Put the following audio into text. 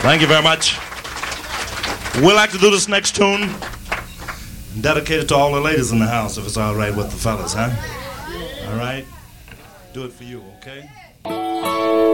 Thank you very much. We'd like to do this next tune dedicated to all the ladies in the house, if it's all right with the fellas, huh? All right? Do it for you, okay?